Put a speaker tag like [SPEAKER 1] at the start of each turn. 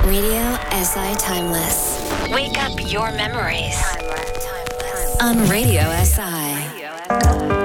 [SPEAKER 1] Radio SI Timeless. Wake up your memories on Radio SI.